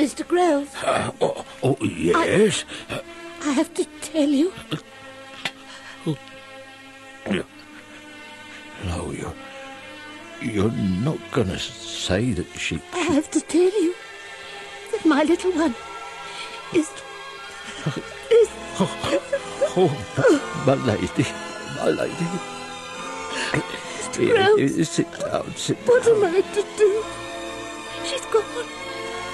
Mr. Grove. Yes. I have to tell you. No, you're not going to say that she... I have to tell you that my little one is... My lady. Mr. Grove. Sit down. What am I to do? She's gone.